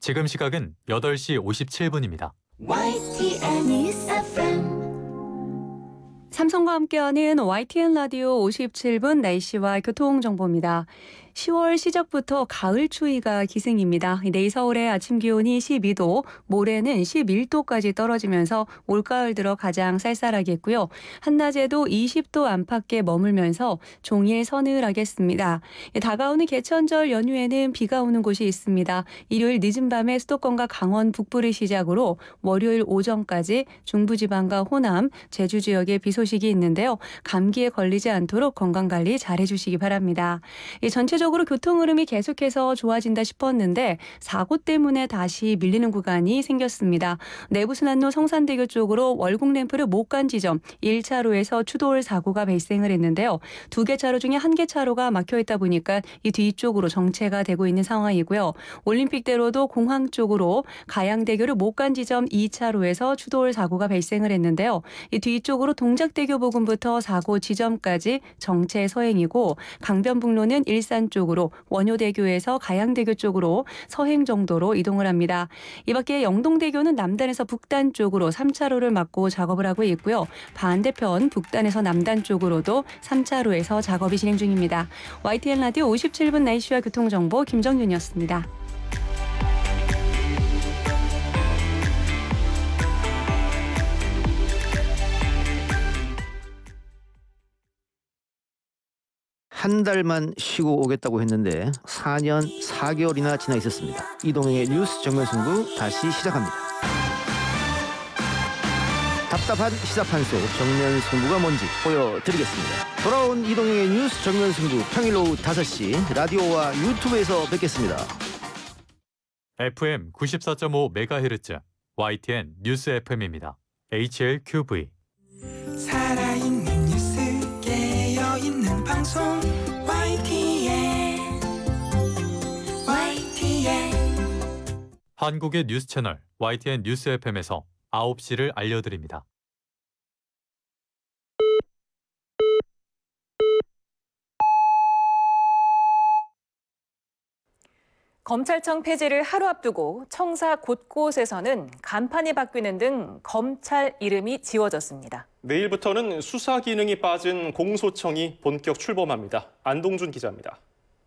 지금 시각은 8시 57분입니다. YTN News FM. 삼성과 함께하는 YTN 라디오 57분 날씨와 교통정보입니다. 10월 시작부터 가을 추위가 기승입니다. 내일 서울의 아침 기온이 12도, 모레는 11도까지 떨어지면서 올가을 들어 가장 쌀쌀하겠고요. 한낮에도 20도 안팎에 머물면서 종일 서늘하겠습니다. 다가오는 개천절 연휴에는 비가 오는 곳이 있습니다. 일요일 늦은 밤에 수도권과 강원 북부를 시작으로 월요일 오전까지 중부지방과 호남, 제주 지역에 비 소식이 있는데요. 감기에 걸리지 않도록 건강관리 잘해주시기 바랍니다. 전체적으로 교통 흐름이 계속해서 좋아진다 싶었는데 사고 때문에 다시 밀리는 구간이 생겼습니다. 내부순환로 성산대교 쪽으로 월곡램프를 못 간 지점 1차로에서 추돌 사고가 발생을 했는데요. 2개 차로 중에 1개 차로가 막혀 있다 보니까 이 뒤쪽으로 정체가 되고 있는 상황이고요. 올림픽대로도 공항 쪽으로 가양대교를 못 간 지점 2차로에서 추돌 사고가 발생을 했는데요. 이 뒤쪽으로 동작대교 부근부터 사고 지점까지 정체 서행이고 강변북로는 일산 쪽으로 원효대교에서 가양대교 쪽으로 서행 정도로 이동을 합니다. 이 밖에 영동대교는 남단에서 북단 쪽으로 3차로를 막고 작업을 하고 있고요. 반대편 북단에서 남단 쪽으로도 3차로에서 작업이 진행 중입니다. YTN 라디오 57분 날씨와 교통정보 김정윤이었습니다. 한 달만 쉬고 오겠다고 했는데 4년 4개월이나 지나 있었습니다. 이동영의 뉴스 정면 승부 다시 시작합니다. 답답한 시사판 속 정면 승부가 뭔지 보여드리겠습니다. 돌아온 이동영의 뉴스 정면 승부 평일 오후 5시 라디오와 유튜브에서 뵙겠습니다. FM 94.5MHz YTN 뉴스 FM입니다. HLQV. 살아있는 뉴스 깨어있는 방송 YTN 한국의 뉴스 채널 YTN 뉴스 FM에서 9시를 알려드립니다. 검찰청 폐지를 하루 앞두고 청사 곳곳에서는 간판이 바뀌는 등 검찰 이름이 지워졌습니다. 내일부터는 수사 기능이 빠진 공소청이 본격 출범합니다. 안동준 기자입니다.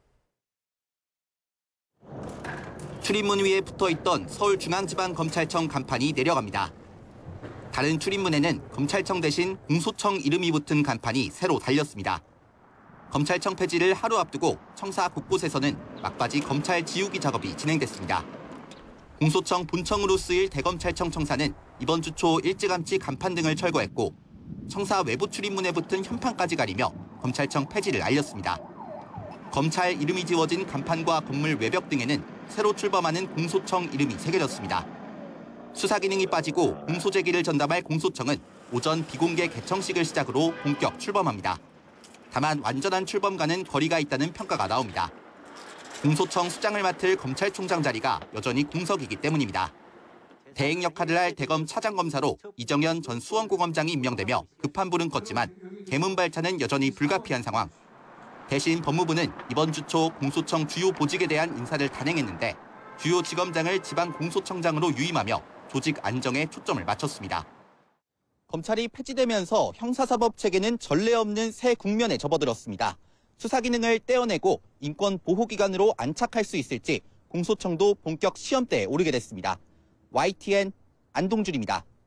출입문 위에 붙어있던 서울중앙지방검찰청 간판이 내려갑니다. 다른 출입문에는 검찰청 대신 공소청 이름이 붙은 간판이 새로 달렸습니다. 검찰청 폐지를 하루 앞두고 청사 곳곳에서는 막바지 검찰 지우기 작업이 진행됐습니다. 공소청 본청으로 쓰일 대검찰청 청사는 이번 주 초 일찌감치 간판 등을 철거했고 청사 외부 출입문에 붙은 현판까지 가리며 검찰청 폐지를 알렸습니다. 검찰 이름이 지워진 간판과 건물 외벽 등에는 새로 출범하는 공소청 이름이 새겨졌습니다. 수사 기능이 빠지고 공소 제기를 전담할 공소청은 오전 비공개 개청식을 시작으로 본격 출범합니다. 다만 완전한 출범과는 거리가 있다는 평가가 나옵니다. 공소청 수장을 맡을 검찰총장 자리가 여전히 공석이기 때문입니다. 대행 역할을 할 대검 차장검사로 이정현 전 수원고검장이 임명되며 급한 불은 껐지만 개문 발차는 여전히 불가피한 상황. 대신 법무부는 이번 주 초 공소청 주요 보직에 대한 인사를 단행했는데 주요 지검장을 지방공소청장으로 유임하며 조직 안정에 초점을 맞췄습니다. 검찰이 폐지되면서 형사사법 체계는 전례 없는 새 국면에 접어들었습니다. 수사 기능을 떼어내고 인권 보호기관으로 안착할 수 있을지 공소청도 본격 시험대에 오르게 됐습니다. YTN 안동준입니다.